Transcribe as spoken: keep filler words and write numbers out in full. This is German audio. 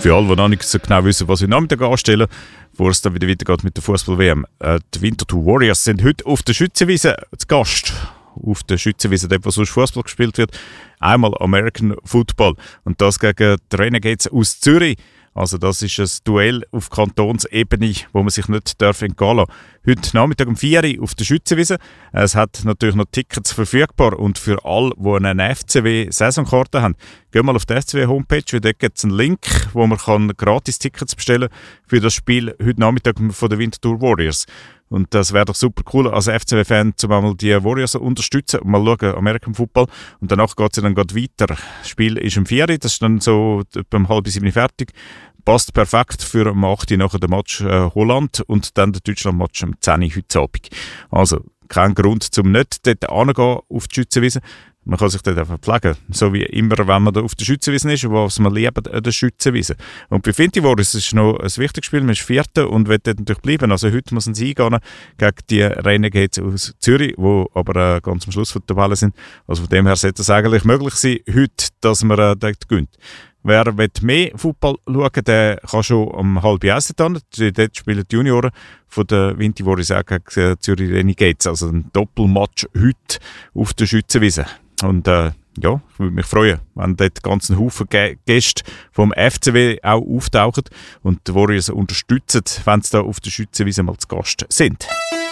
Für alle, die noch nicht so genau wissen, was wir Nachmittag anstellen, bevor es dann wieder weitergeht mit der Fußball-W M. Äh, die Winterthur Warriors sind heute auf der Schützenwiese zu Gast. Auf der Schützenwiese, dort wo sonst Fußball gespielt wird. Einmal American Football. Und das gegen die Renegades aus Zürich. Also das ist ein Duell auf Kantonsebene, wo man sich nicht entgehen lassen darf. Heute Nachmittag um vier Uhr auf der Schützenwiese. Es hat natürlich noch Tickets verfügbar und für alle, die eine F C W-Saisonkarte haben, gehen mal auf die F C W-Homepage, weil dort gibt es einen Link, wo man kann Gratis-Tickets bestellen kann für das Spiel heute Nachmittag von der Winterthur Warriors. Und das wäre doch super cool als F C W-Fan, um einmal die Warriors unterstützen und mal schauen, American Football. Und danach geht es dann weiter. Das Spiel ist um vier Uhr, das ist dann so etwa um halb sieben fertig. Passt perfekt für um acht Uhr nachher der Match äh, Holland und dann der Deutschland-Match um zehn Uhr heute Abend. Also kein Grund, um nicht dort hinzugehen auf die Schützenwiese. Man kann sich dort einfach pflegen. So wie immer, wenn man da auf der Schützenwiese ist, was man liebt an der Schützenwiese. Und bei Finti Warriors ist noch ein wichtiges Spiel. Man ist Vierter und wird dort natürlich bleiben. Also heute muss man sie eingehen gegen die Renegades aus Zürich, die aber äh, ganz am Schluss von der Tabelle sind. Also von dem her sollte es eigentlich möglich sein, heute, dass man äh, dort gewinnt. Wer mehr Fußball schauen, der kann schon um halb eins dann. Dort spielen die Junioren von der Vinti Warriors auch gegen Zürich Renegades. Also ein Doppelmatch heute auf der Schützenwiese. Und äh, ja, ich würde mich freuen, wenn dort ganzen Haufen Gäste vom F C W auch auftauchen und die Warriors unterstützen, wenn sie da auf der Schützenwiese mal zu Gast sind.